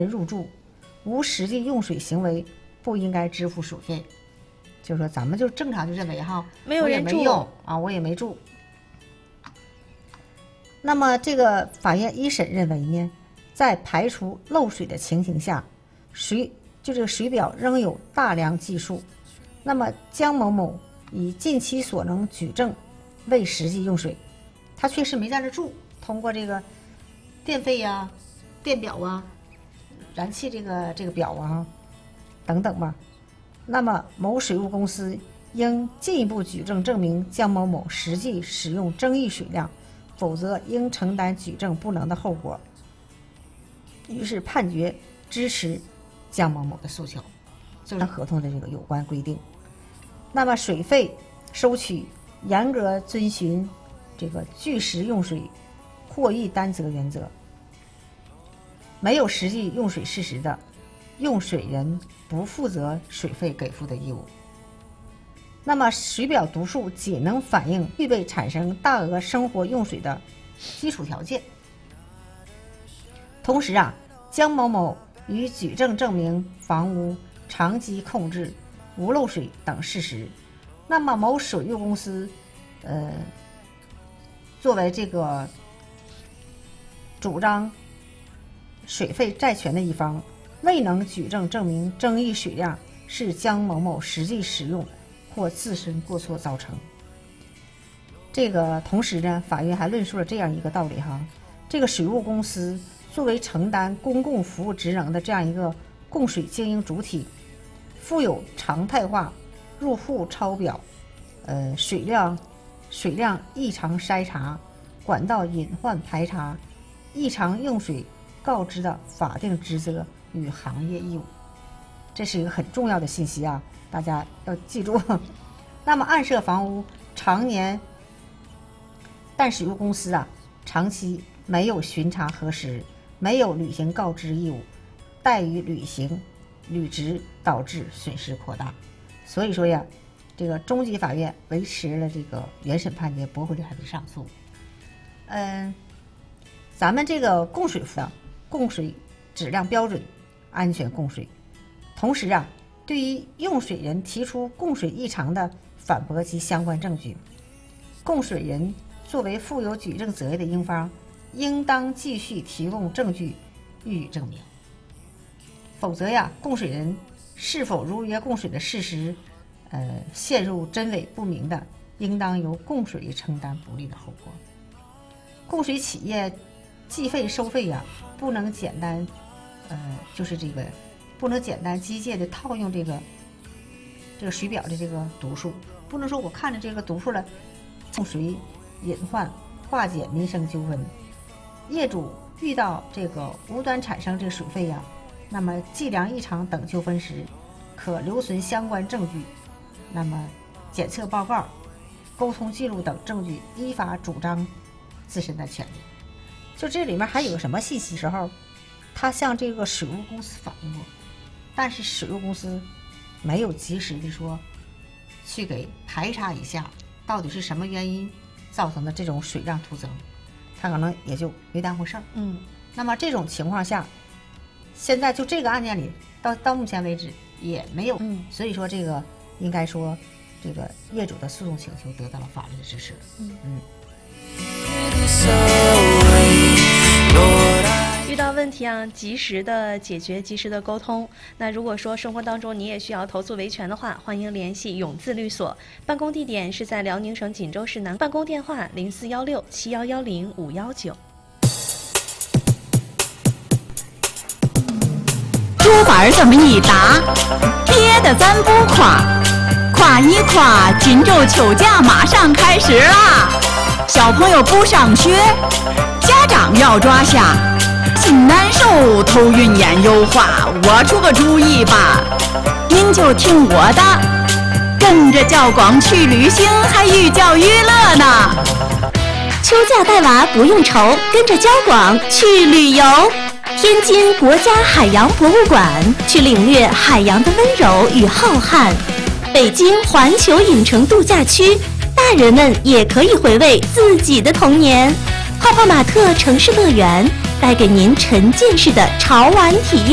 入住，无实际用水行为，不应该支付水费。就是说，咱们就正常就认为哈， 没有人住， 我也没用啊，我也没住。那么这个法院一审认为呢，在排除漏水的情形下，这个水表仍有大量计数，那么江某某以尽其所能举证未实际用水，他确实没在这住，通过这个电费呀、电表啊、燃气这个表啊等等吧。那么某水务公司应进一步举证证明江某某实际使用争议水量，否则应承担举证不能的后果。于是判决支持江某某的诉求，就是合同的这个有关规定。那么水费收取严格遵循这个据实用水、获益担责原则，没有实际用水事实的，用水人不负责水费给付的义务。那么水表读数仅能反映具备产生大额生活用水的基础条件。同时江某某于举证证明房屋长期控制、无漏水等事实，那么某水务公司作为这个主张水费债权的一方，未能举证证明争议水量是江某某实际使用或自身过错造成。这个同时呢，法院还论述了这样一个道理哈，这个水务公司作为承担公共服务职能的这样一个供水经营主体，负有常态化入户抄表、水量异常筛查、管道隐患排查、异常用水告知的法定职责与行业义务。这是一个很重要的信息啊，大家要记住。那么暗设房屋常年，但水务公司长期没有巡查核实，没有履行告知义务，怠于履职，导致损失扩大。所以说呀，这个中级法院维持了这个原审判决，驳回了他的上诉。咱们这个供水服务供水质量标准，安全供水。同时对于用水人提出供水异常的反驳及相关证据，供水人作为负有举证责任的应方，应当继续提供证据予以证明。否则供水人是否如约供水的事实陷入真伪不明的，应当由供水人承担不利的后果。供水企业计费收费不能简单不能简单机械的套用这个水表的这个读数，不能说我看着这个读数了，供水隐患，化解民生纠纷。业主遇到这个无端产生这个水费那么计量异常等纠纷时，可留存相关证据，那么检测报告、沟通记录等证据，依法主张自身的权利。就这里面还有什么信息时候，他向这个水务公司反映过，但是水务公司没有及时的说去给排查一下到底是什么原因造成的这种水量突增，他可能也就没当回事儿。那么这种情况下，现在就这个案件里到目前为止也没有，所以说这个应该说这个业主的诉讼请求得到了法律的支持。 遇到问题及时的解决，及时的沟通。那如果说生活当中你也需要投诉维权的话，欢迎联系永自律所，办公地点是在辽宁省锦州市南，办公电话04167110-519。 说法这么一答，憋得咱不夸一夸，锦州秋假马上开始啦！小朋友不上学，家长要抓下，心难受，头晕眼忧化，我出个主意吧，您就听我的，跟着教广去旅行，还寓教于乐呢。 秋假带娃不用愁，跟着交广去旅游。天津国家海洋博物馆，去领略海洋的温柔与浩瀚。北京环球影城度假区，大人们也可以回味自己的童年。泡泡玛特城市乐园，带给您沉浸式的潮玩体验。